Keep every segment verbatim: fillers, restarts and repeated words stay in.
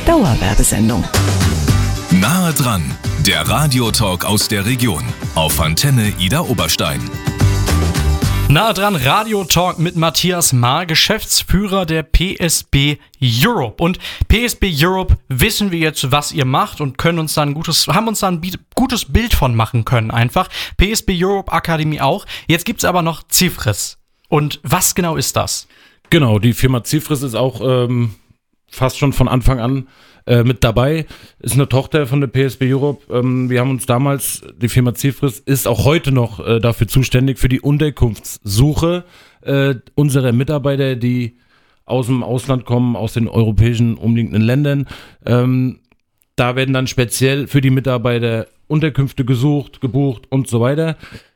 Dauerwerbesendung. Nahe dran, der Radiotalk aus der Region auf Antenne Idar Oberstein. Nahe dran, Radiotalk mit Matthias Maar, Geschäftsführer der P S B Europe. Und P S B Europe wissen wir jetzt, was ihr macht und können uns dann ein gutes, haben uns dann ein gutes Bild von machen können einfach. P S B Europe Akademie auch. Jetzt gibt's aber noch Cifris. Und was genau ist das? Genau, die Firma Cifris ist auch ähm, fast schon von Anfang an äh, mit dabei. Ist eine Tochter von der P S B Europe. Ähm, wir haben uns damals, die Firma Cifris ist auch heute noch äh, dafür zuständig, für die Unterkunftssuche äh, unserer Mitarbeiter, die aus dem Ausland kommen, aus den europäischen umliegenden Ländern. Ähm, da werden dann speziell für die Mitarbeiter Unterkünfte gesucht, gebucht und so weiter.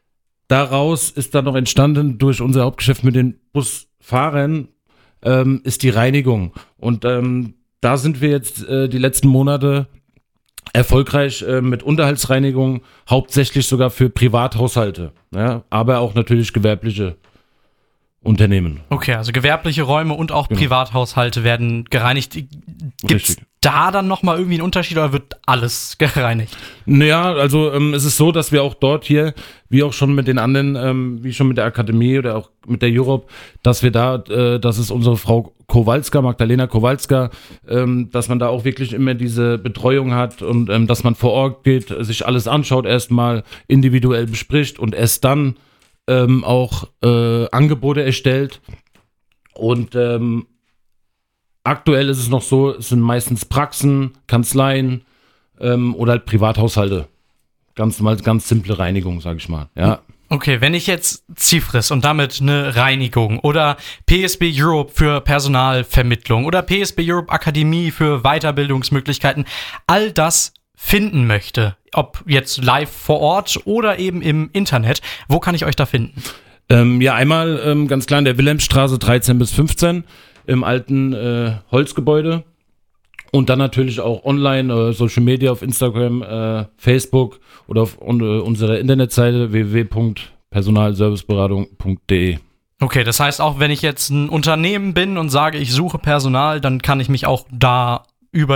Daraus ist dann noch entstanden, durch unser Hauptgeschäft mit den Busfahrern, ähm, ist die Reinigung. Und ähm, da sind wir jetzt äh, die letzten Monate erfolgreich äh, mit Unterhaltsreinigung, hauptsächlich sogar für Privathaushalte, ja, aber auch natürlich gewerbliche Unternehmen. Okay, also gewerbliche Räume und auch Genau. Privathaushalte werden gereinigt. Gibt's Richtig. da dann nochmal irgendwie einen Unterschied oder wird alles gereinigt? Naja, also ähm, es ist so, dass wir auch dort hier, wie auch schon mit den anderen, ähm, wie schon mit der Akademie oder auch mit der Europe, dass wir da, äh, das ist unsere Frau Kowalska, Magdalena Kowalska, ähm, dass man da auch wirklich immer diese Betreuung hat und ähm, dass man vor Ort geht, sich alles anschaut, erstmal individuell bespricht und erst dann ähm, auch äh, Angebote erstellt. Und ähm, aktuell ist es noch so, es sind meistens Praxen, Kanzleien ähm, oder halt Privathaushalte. Ganz mal ganz simple Reinigung, sag ich mal. Ja. Okay, wenn ich jetzt Cifris und damit eine Reinigung oder P S B Europe für Personalvermittlung oder P S B Europe Akademie für Weiterbildungsmöglichkeiten, all das finden möchte, ob jetzt live vor Ort oder eben im Internet, wo kann ich euch da finden? Ähm, ja, einmal ähm, ganz klar in der Wilhelmstraße dreizehn bis fünfzehn im alten äh, Holzgebäude und dann natürlich auch online, äh, Social Media auf Instagram, äh, Facebook oder auf un- äh, unserer Internetseite w w w punkt personalserviceberatung punkt d e. Okay, das heißt auch, wenn ich jetzt ein Unternehmen bin und sage, ich suche Personal, dann kann ich mich auch da